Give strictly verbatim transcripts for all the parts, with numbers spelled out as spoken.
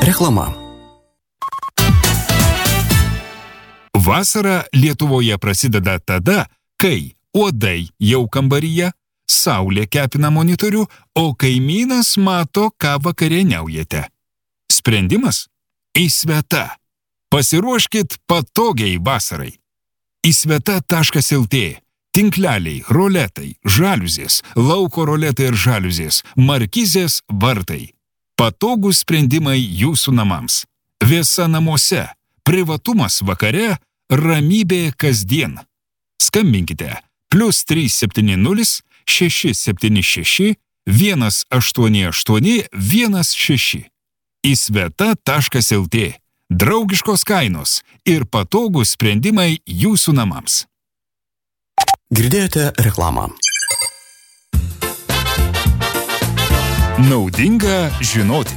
Reklama. Vasara Lietuvoje prasideda tada, kai uodai jau kambaryje, saulė kepina monitorių, o kaimynas mato, ką vakarieniaujate. Sprendimas? Įsveta. Pasiruoškit patogiai vasarai. įsveta taškas el tė. Tinkleliai, roletai, žaliuzės, lauko roletai ir žaliuzės, markizės, vartai. Patogūs sprendimai jūsų namams. Vėsa namuose, privatumas vakare, ramybė kasdien. Skambinkite plius trys septyni nulis šeši septyni šeši vienas aštuoni aštuoni vienas šeši. įsveta taškas el tė. Draugiškos kainos ir patogūs sprendimai jūsų namams. Girdėjote reklamą. Naudinga žinoti.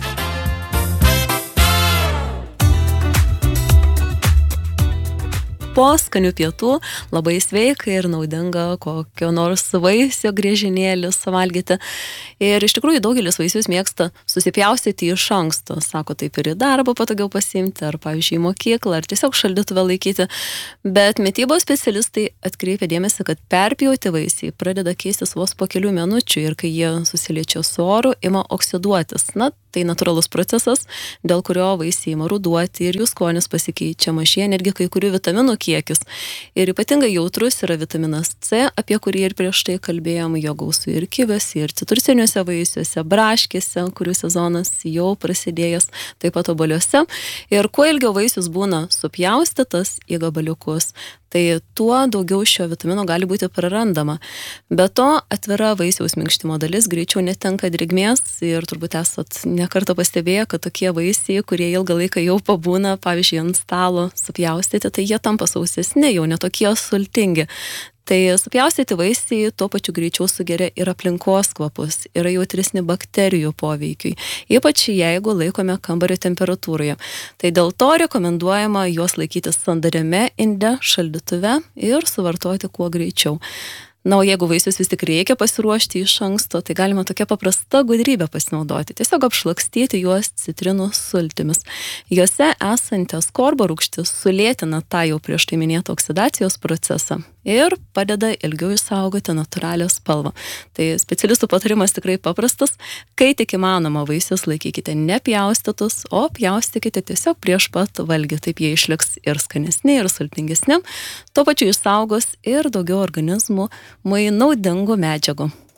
Po skanių pietų labai sveika ir naudinga kokio nors vaisio griežinėlį suvalgyti. Ir iš tikrųjų daugelis vaisius mėgsta susipjaustyti iš anksto. Sako, taip ir į darbą patogiau pasiimti, ar pavyzdžiui į mokyklą, ar tiesiog šaldytuve laikyti. Bet mitybos specialistai atkreipia dėmesį, kad perpjauti vaisiai pradeda keistis vos po kelių minučių ir kai jie susiliečia su oru, ima oksiduotis. Na, tai natūralus procesas, dėl kurio vaisiai ima ruduoti ir jų skonis pasikeičia, mažėja netgi kai kurių vitaminų kiekis. Ir ypatingai jautrus yra vitaminas C, apie kurį ir prieš tai kalbėjom, jo gausu ir kiviuose, ir citrusiniuose vaisiuose, braškėse, kurių sezonas jau prasidėjęs, taip pat obuoliuose. Ir kuo ilgiau vaisius būna supjaustytas į gabaliukus, tai tuo daugiau šio vitamino gali būti prarandama. Be to, atvira vaisiaus minkštimo dalis greičiau netenka drėgmės ir turbūt esat nekartą pastebėję, kad tokie vaisiai, kurie ilgą laiką jau pabūna, pavyzdžiui, ant stalo supjaustyti, tai jie tampa sausesni, jau netokie sultingi. Tai supjaustyti vaisiai tuo pačiu greičiau sugeria ir aplinkos kvapus, yra jautresni bakterijų poveikiui, ypač jeigu laikome kambario temperatūroje. Tai dėl to rekomenduojama juos laikyti sandariame inde, šaldytuve ir suvartoti kuo greičiau. Na, o jeigu vaisius vis tik reikia pasiruošti iš anksto, tai galima tokia paprasta gudrybė pasinaudoti. Tiesiog apšlakstyti juos citrinų sultimis. Juose esanti askorbo rūgštis sulėtina tą jau prieš tai minėtą oksidacijos procesą ir padeda ilgiau išsaugoti natūralią spalvą. Tai specialistų patarimas tikrai paprastas. Kai tik įmanoma, vaisius laikykite nepjaustytus, o pjaustykite tiesiog prieš pat valgį. Taip jie išliks ir skanesni, ir sultingesni. Tuo pačiu išsaugos ir daugiau organizmų naudingų medžiagų.